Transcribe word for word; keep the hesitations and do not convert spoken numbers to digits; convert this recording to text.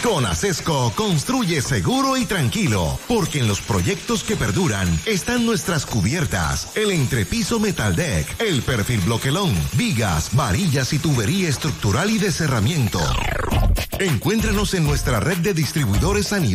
Con Acesco, construye seguro y tranquilo, porque en los proyectos que perduran están nuestras cubiertas, el entrepiso metal deck, el perfil bloquelón, vigas, varillas y tubería estructural y de cerramiento. Encuéntranos en nuestra red de distribuidores a nivel